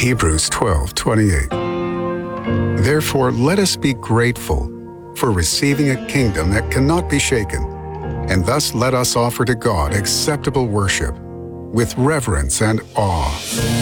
Hebrews 12:28. Therefore, let us be grateful for receiving a kingdom that cannot be shaken, and thus let us offer to God acceptable worship with reverence and awe.